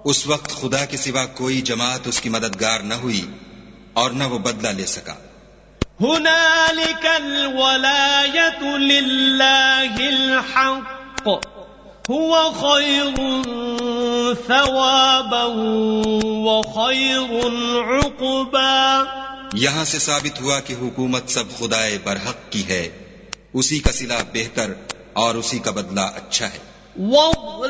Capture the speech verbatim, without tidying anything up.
उस वक्त खुदा के सिवा कोई जमात उसकी मददगार न हुई और न वो बदला ले सका। हुनालिकल वलायतु लिल्लाहिल हक़ हुवा खैरुन सवाबन व खैरुन उक़बा। यहाँ से साबित हुआ कि हुकूमत सब खुदाए बरहक की है, उसी का सिला बेहतर और उसी का बदला अच्छा है।